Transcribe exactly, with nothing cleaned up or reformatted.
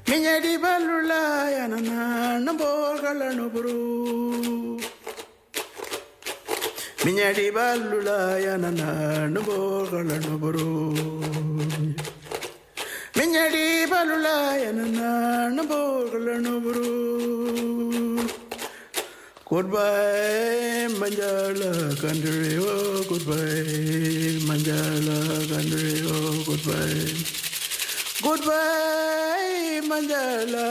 Minyadi balula yanana namborgala nubru. Minyadi balula yanana namborgala nubru. Minyadi balula yanana namborgala nubru. Goodbye, Manjala country, oh goodbye, Manjala country, oh goodbye. Goodbye, Manjala.